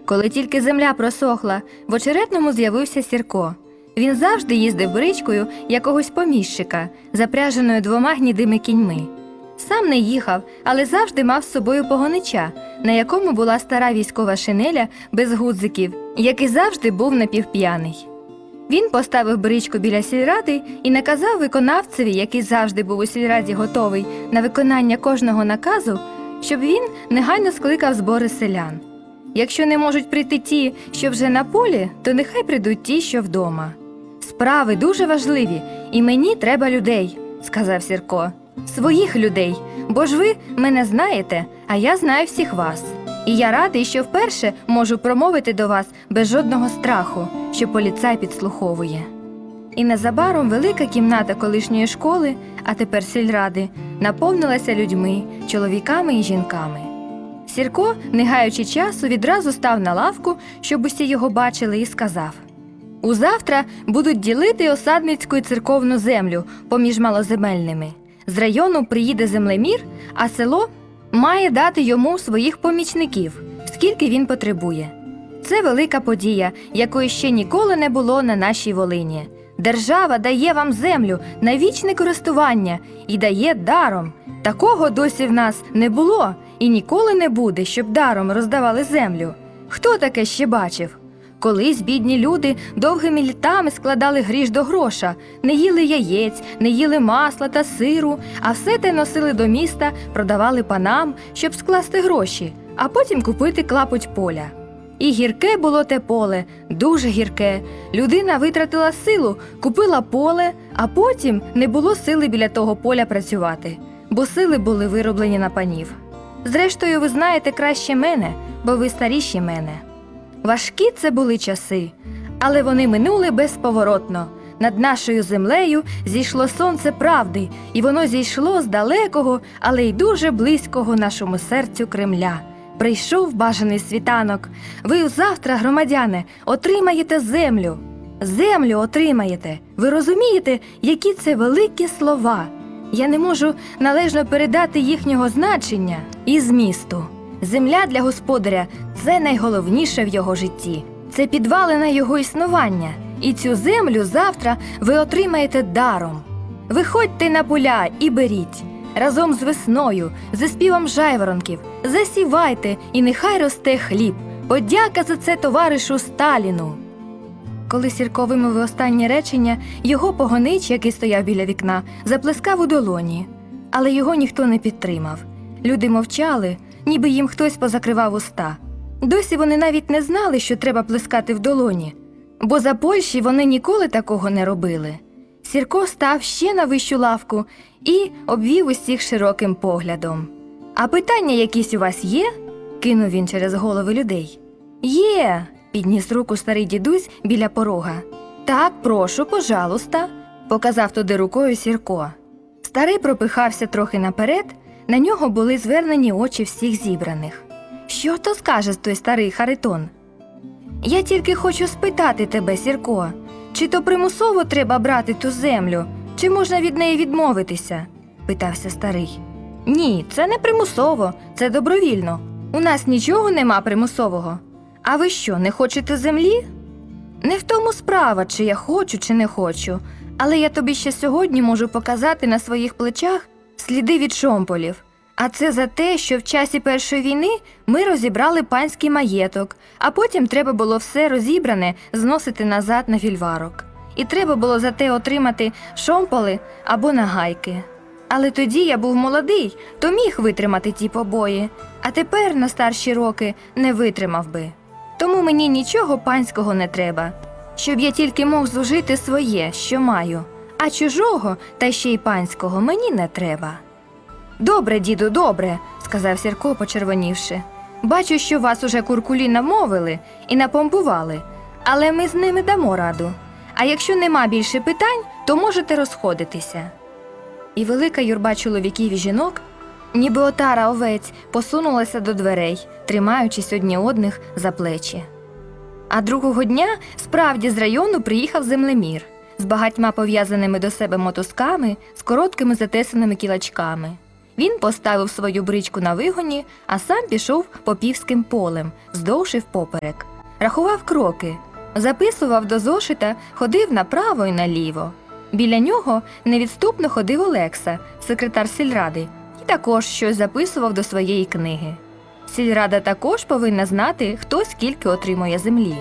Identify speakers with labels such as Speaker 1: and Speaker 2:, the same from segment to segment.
Speaker 1: Коли тільки земля просохла, в Очеретному з'явився Сірко. Він завжди їздив бричкою якогось поміщика, запряженою 2 гнідими кіньми. Сам не їхав, але завжди мав з собою погонича, на якому була стара військова шинеля без гудзиків, який завжди був напівп'яний. Він поставив бричку біля сільради і наказав виконавцеві, який завжди був у сільраді готовий на виконання кожного наказу, щоб він негайно скликав збори селян. Якщо не можуть прийти ті, що вже на полі, то нехай прийдуть ті, що вдома. «Справи дуже важливі, і мені треба людей», – сказав Сірко. «Своїх людей, бо ж ви мене знаєте, а я знаю всіх вас. І я радий, що вперше можу промовити до вас без жодного страху, що поліцай підслуховує». І незабаром велика кімната колишньої школи, а тепер сільради, наповнилася людьми, чоловіками і жінками. Сірко, не гаючи часу, відразу став на лавку, щоб усі його бачили, і сказав: «Узавтра будуть ділити осадницьку і церковну землю поміж малоземельними. З району приїде землемір, а село має дати йому своїх помічників, скільки він потребує. Це велика подія, якої ще ніколи не було на нашій Волині. Держава дає вам землю на вічне користування і дає даром. Такого досі в нас не було і ніколи не буде, щоб даром роздавали землю. Хто таке ще бачив? Колись бідні люди довгими літами складали гріш до гроша, не їли яєць, не їли масла та сиру, а все те носили до міста, продавали панам, щоб скласти гроші, а потім купити клапоть поля. І гірке було те поле, дуже гірке. Людина витратила силу, купила поле, а потім не було сили біля того поля працювати, бо сили були вироблені на панів. Зрештою, ви знаєте краще мене, бо ви старіші мене. Важкі це були часи, але вони минули безповоротно. Над нашою землею зійшло сонце правди, і воно зійшло з далекого, але й дуже близького нашому серцю Кремля. Прийшов бажаний світанок. Ви завтра, громадяни, отримаєте землю. Землю отримаєте. Ви розумієте, які це великі слова? Я не можу належно передати їхнього значення і змісту. Земля для господаря – це найголовніше в його житті. Це підвалина його існування. І цю землю завтра ви отримаєте даром. Виходьте на поля і беріть. Разом з весною, зі співом жайворонків, засівайте, і нехай росте хліб. Подяка за це товаришу Сталіну. Коли Сірко вимовив останнє речення, його погонич, який стояв біля вікна, заплескав у долоні. Але його ніхто не підтримав. Люди мовчали, ніби їм хтось позакривав уста. Досі вони навіть не знали, що треба плескати в долоні, бо за Польщі вони ніколи такого не робили. Сірко став ще на вищу лавку і обвів усіх широким поглядом. «А питання якісь у вас є?» – кинув він через голови людей. «Є!» – підніс руку старий дідусь біля порога. «Так, прошу, пожалуйста», – показав туди рукою Сірко. Старий пропихався трохи наперед, на нього були звернені очі всіх зібраних. «Що то скаже той старий Харитон?» «Я тільки хочу спитати тебе, Сірко, чи то примусово треба брати ту землю, чи можна від неї відмовитися?» – питався старий. «Ні, це не примусово, це добровільно. У нас нічого нема примусового. А ви що, не хочете землі?» «Не в тому справа, чи я хочу, чи не хочу, але я тобі ще сьогодні можу показати на своїх плечах сліди від шомполів. А це за те, що в часі Першої війни ми розібрали панський маєток, а потім треба було все розібране зносити назад на фільварок. І треба було за те отримати шомполи або нагайки. Але тоді я був молодий, то міг витримати ті побої, а тепер на старші роки не витримав би. Тому мені нічого панського не треба, щоб я тільки мог зужити своє, що маю, а чужого, та ще й панського, мені не треба». «Добре, діду, добре», – сказав Сірко, почервонівши. «Бачу, що вас уже куркулі намовили і напомпували, але ми з ними дамо раду. А якщо нема більше питань, то можете розходитися». І велика юрба чоловіків і жінок, ніби отара овець, посунулася до дверей, тримаючись одні одних за плечі. А другого дня справді з району приїхав землемір з багатьма пов'язаними до себе мотузками, з короткими затесаними кілачками. Він поставив свою бричку на вигоні, а сам пішов попівським полем, вздовж і впоперек. Рахував кроки, записував до зошита, ходив направо і наліво. Біля нього невідступно ходив Олекса, секретар сільради, і також щось записував до своєї книги. Сільрада також повинна знати, хто скільки отримує землі.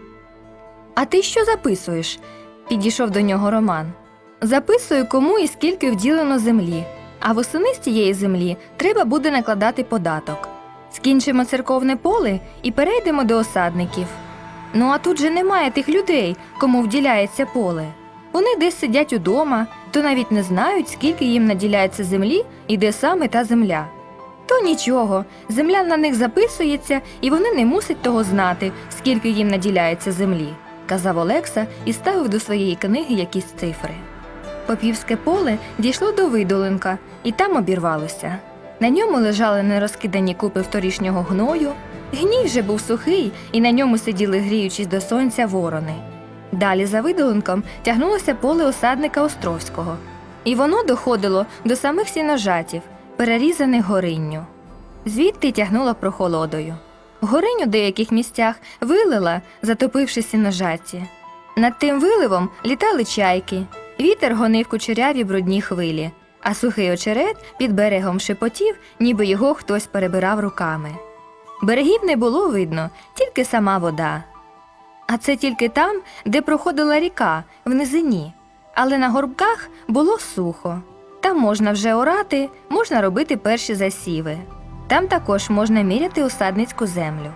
Speaker 1: «А ти що записуєш?» – підійшов до нього Роман. «Записую, кому і скільки вділено землі, а восени з цієї землі треба буде накладати податок. Скінчимо церковне поле і перейдемо до осадників. Ну а тут же немає тих людей, кому вділяється поле. Вони десь сидять удома, то навіть не знають, скільки їм наділяється землі і де саме та земля. То нічого, земля на них записується, і вони не мусять того знати, скільки їм наділяється землі», – казав Олекса і ставив до своєї книги якісь цифри. Попівське поле дійшло до видолинка, і там обірвалося. На ньому лежали нерозкидані купи вторішнього гною. Гній вже був сухий, і на ньому сиділи, гріючись до сонця, ворони. Далі за видолинком тягнулося поле осадника Островського. І воно доходило до самих сіножатів, перерізаних горинню. Звідти тягнуло прохолодою. Горинь у деяких місцях вилила, затопивши сіножаті. Над тим виливом літали чайки, вітер гонив кучеряві брудні хвилі, а сухий очерет під берегом шепотів, ніби його хтось перебирав руками. Берегів не було видно, тільки сама вода. А це тільки там, де проходила ріка, в низині. Але на горбках було сухо. Там можна вже орати, можна робити перші засіви. Там також можна міряти осадницьку землю.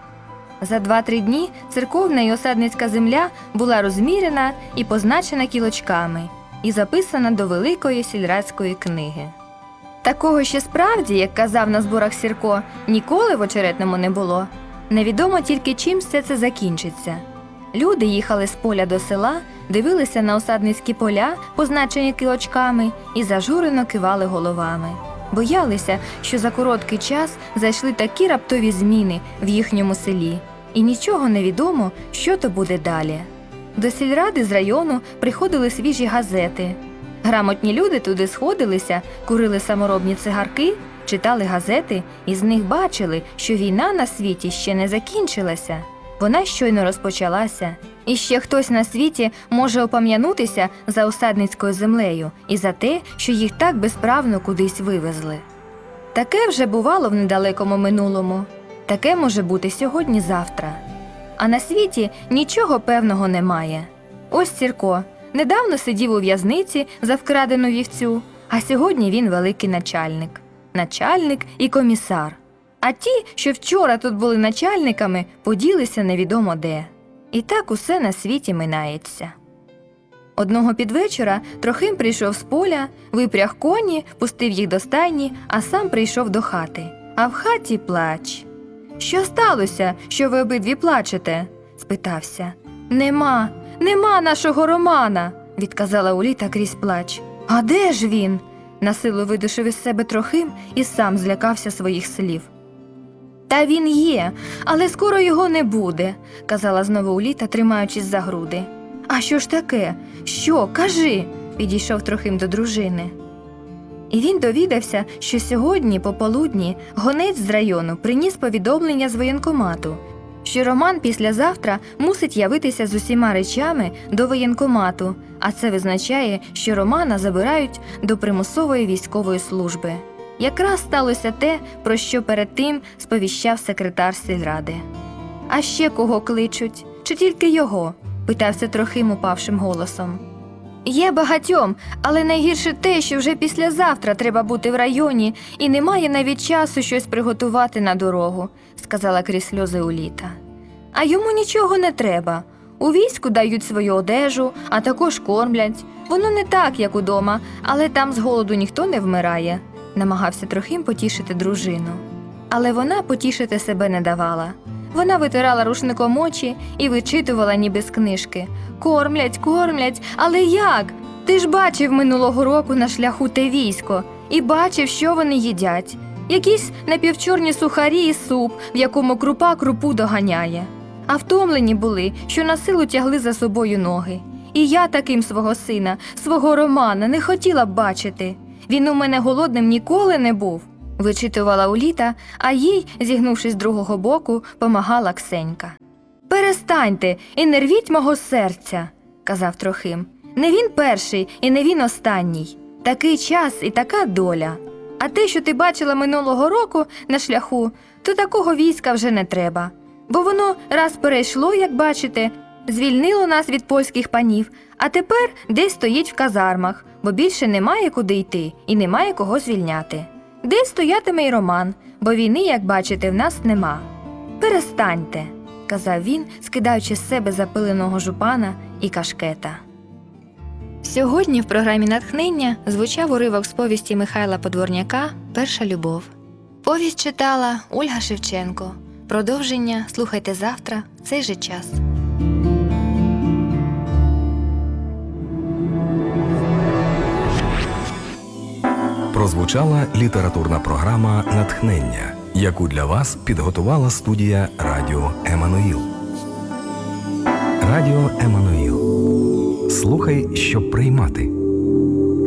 Speaker 1: За 2-3 дні церковна і осадницька земля була розміряна і позначена кілочками, і записана до великої сільрадської книги. Такого ще справді, як казав на зборах Сірко, ніколи в Очеретному не було. Невідомо тільки, чим все це закінчиться. Люди їхали з поля до села, дивилися на осадницькі поля, позначені кілочками, і зажурено кивали головами. Боялися, що за короткий час зайшли такі раптові зміни в їхньому селі, і нічого не відомо, що то буде далі. До сільради з району приходили свіжі газети. Грамотні люди туди сходилися, курили саморобні цигарки, читали газети і з них бачили, що війна на світі ще не закінчилася. Вона щойно розпочалася, і ще хтось на світі може опам'янутися за осадницькою землею і за те, що їх так безправно кудись вивезли. Таке вже бувало в недалекому минулому, таке може бути сьогодні-завтра. А на світі нічого певного немає. Ось Сірко недавно сидів у в'язниці за вкрадену вівцю, а сьогодні він великий начальник. Начальник і комісар. А ті, що вчора тут були начальниками, поділися невідомо де. І так усе на світі минається. Одного підвечора Трохим прийшов з поля, випряг коні, пустив їх до стайні, а сам прийшов до хати. А в хаті плач. «Що сталося, що ви обидві плачете?» – спитався. «Нема нашого Романа!» – відказала Уліта крізь плач. «А де ж він?» – насилу видушив із себе Трохим і сам злякався своїх слів. «Та він є, але скоро його не буде», – казала знову Уліта, тримаючись за груди. «А що ж таке? Що? Кажи!» – підійшов Трохим до дружини. І він довідався, що сьогодні, пополудні, гонець з району приніс повідомлення з воєнкомату, що Роман післязавтра мусить явитися з усіма речами до воєнкомату, а це визначає, що Романа забирають до примусової військової служби. Якраз сталося те, про що перед тим сповіщав секретар сільради. «А ще кого кличуть? Чи тільки його?» – питався Трохим упавшим голосом. «Є багатьом, але найгірше те, що вже післязавтра треба бути в районі і немає навіть часу щось приготувати на дорогу», – сказала крізь сльози Уліта. «А йому нічого не треба. У війську дають свою одежу, а також кормлять. Воно не так, як удома, але там з голоду ніхто не вмирає», – намагався Трохим потішити дружину. Але вона потішити себе не давала. Вона витирала рушником очі і вичитувала ніби з книжки. Кормлять, але як? Ти ж бачив минулого року на шляху те військо і бачив, що вони їдять. Якісь напівчорні сухарі і суп, в якому крупа крупу доганяє. А втомлені були, що на силу тягли за собою ноги. І я таким свого сина, свого Романа, не хотіла б бачити. Він у мене голодним ніколи не був», – вичитувала Уліта, а їй, зігнувшись з другого боку, помагала Ксенька. «Перестаньте і не рвіть мого серця», – казав Трохим. «Не він перший і не він останній. Такий час і така доля. А те, що ти бачила минулого року на шляху, то такого війська вже не треба. Бо воно раз перейшло, як бачите, звільнило нас від польських панів, а тепер десь стоїть в казармах, бо більше немає куди йти і немає кого звільняти. Десь стоятиме й Роман, бо війни, як бачите, в нас нема. Перестаньте», – казав він, скидаючи з себе запиленого жупана і кашкета. Сьогодні в програмі «Натхнення» звучав уривок з повісті Михайла Подворняка «Перша любов». Повість читала Ольга Шевченко. Продовження слухайте завтра в цей же час.
Speaker 2: Прозвучала літературна програма «Натхнення», яку для вас підготувала студія Радіо Еммануїл. Радіо Еммануїл. Слухай, щоб приймати.